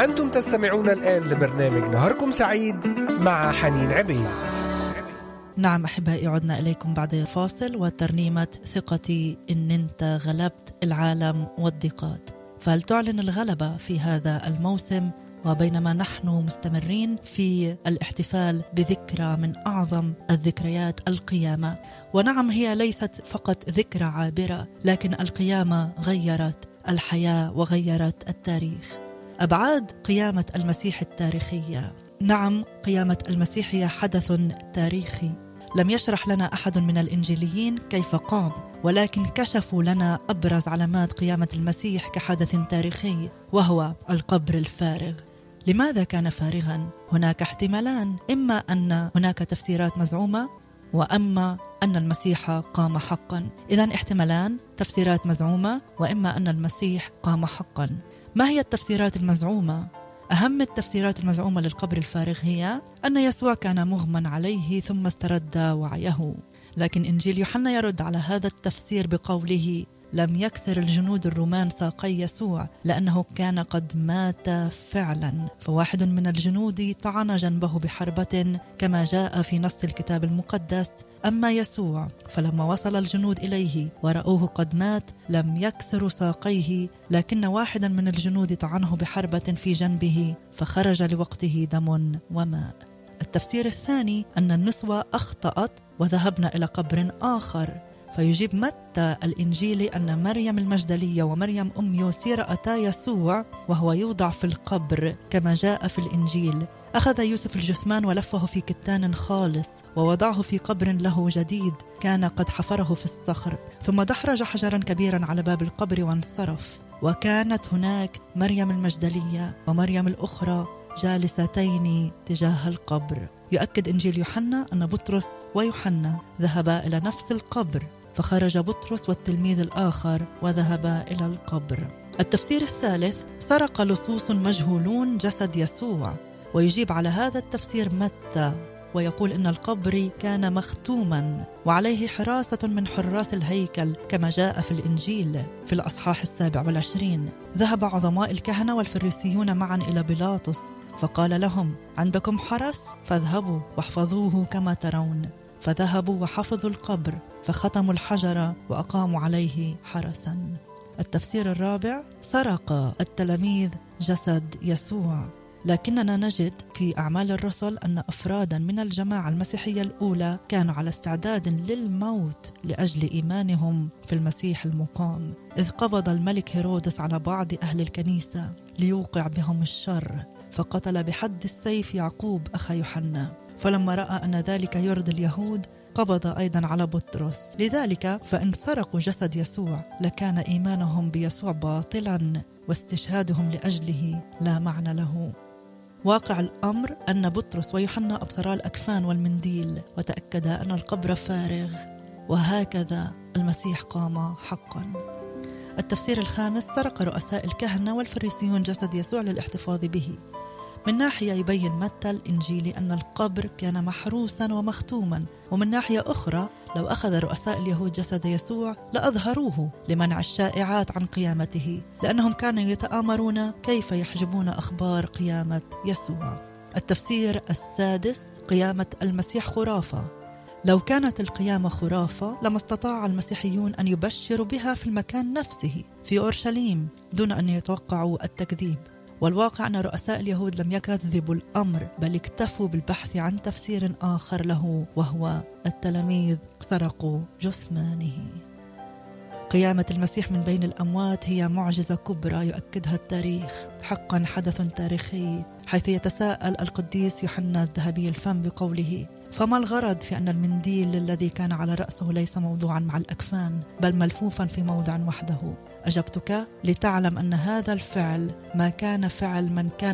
أنتم تستمعون الآن لبرنامج نهاركم سعيد مع حنين عبيد. نعم أحبائي، عدنا إليكم بعد فاصل وترنيمة ثقتي إن أنت غلبت العالم والضيقات. فهل تعلن الغلبة في هذا الموسم؟ وبينما نحن مستمرين في الاحتفال بذكرى من أعظم الذكريات، القيامة. ونعم، هي ليست فقط ذكرى عابرة، لكن القيامة غيرت الحياة وغيرت التاريخ. أبعاد قيامة المسيح التاريخية. نعم، قيامة المسيح هي حدث تاريخي. لم يشرح لنا أحد من الإنجيليين كيف قام، ولكن كشفوا لنا أبرز علامات قيامة المسيح كحدث تاريخي، وهو القبر الفارغ. لماذا كان فارغا؟ هناك احتمالان: إما أن هناك تفسيرات مزعومة، وأما أن المسيح قام حقا. إذن احتمالان، تفسيرات مزعومة، وإما أن المسيح قام حقا. ما هي التفسيرات المزعومة؟ أهم التفسيرات المزعومة للقبر الفارغ هي أن يسوع كان مغمى عليه ثم استرد وعيه. لكن إنجيل يوحنا يرد على هذا التفسير بقوله: لم يكسر الجنود الرومان ساقي يسوع لأنه كان قد مات فعلا، فواحد من الجنود طعن جنبه بحربة كما جاء في نص الكتاب المقدس. أما يسوع فلما وصل الجنود إليه ورأوه قد مات لم يكسروا ساقيه، لكن واحدا من الجنود طعنه بحربة في جنبه فخرج لوقته دم وماء. التفسير الثاني أن النسوة أخطأت وذهبنا إلى قبر آخر. فيجيب متى الإنجيلي أن مريم المجدلية ومريم أم يوسي رأتا يسوع وهو يوضع في القبر كما جاء في الإنجيل. أخذ يوسف الجثمان ولفه في كتان خالص ووضعه في قبر له جديد كان قد حفره في الصخر، ثم دحرج حجرا كبيرا على باب القبر وانصرف. وكانت هناك مريم المجدلية ومريم الأخرى جالستين تجاه القبر. يؤكد إنجيل يوحنا أن بطرس ويوحنا ذهبا إلى نفس القبر، فخرج بطرس والتلميذ الآخر وذهبا إلى القبر. التفسير الثالث: سرق لصوص مجهولون جسد يسوع. ويجيب على هذا التفسير متى ويقول إن القبر كان مختوما وعليه حراسة من حراس الهيكل كما جاء في الإنجيل في الأصحاح 27. ذهب عظماء الكهنة والفريسيون معا إلى بيلاطس فقال لهم: عندكم حرس؟ فاذهبوا واحفظوه كما ترون. فذهبوا وحفظوا القبر فختموا الحجر وأقاموا عليه حرسا. التفسير الرابع: سرق التلاميذ جسد يسوع. لكننا نجد في أعمال الرسل أن أفرادا من الجماعة المسيحية الأولى كانوا على استعداد للموت لأجل إيمانهم في المسيح المقام، إذ قبض الملك هيرودس على بعض أهل الكنيسة ليوقع بهم الشر، فقتل بحد السيف يعقوب أخا يوحنا. فلما رأى أن ذلك يرضي اليهود قبض أيضا على بطرس. لذلك فإن سرقوا جسد يسوع لكان إيمانهم بيسوع باطلا واستشهادهم لأجله لا معنى له. واقع الأمر أن بطرس ويوحنا أبصرا الأكفان والمنديل وتأكدا أن القبر فارغ، وهكذا المسيح قام حقا. التفسير الخامس: سرق رؤساء الكهنة والفريسيون جسد يسوع للاحتفاظ به. من ناحية يبين متى الإنجيلي أن القبر كان محروسا ومختوما، ومن ناحية أخرى لو أخذ رؤساء اليهود جسد يسوع لأظهروه لمنع الشائعات عن قيامته، لأنهم كانوا يتآمرون كيف يحجبون أخبار قيامة يسوع. التفسير السادس: قيامة المسيح خرافة. لو كانت القيامة خرافة لما استطاع المسيحيون أن يبشروا بها في المكان نفسه في أورشليم دون أن يتوقعوا التكذيب. والواقع أن رؤساء اليهود لم يكذبوا الأمر، بل اكتفوا بالبحث عن تفسير آخر له، وهو التلاميذ سرقوا جثمانه. قيامة المسيح من بين الأموات هي معجزة كبرى يؤكدها التاريخ، حقا حدث تاريخي، حيث يتساءل القديس يوحنا الذهبي الفم بقوله: فما الغرض في أن المنديل الذي كان على رأسه ليس موضوعا مع الأكفان بل ملفوفا في موضع وحده؟ أجبتك: لتعلم أن هذا الفعل ما كان فعل من كان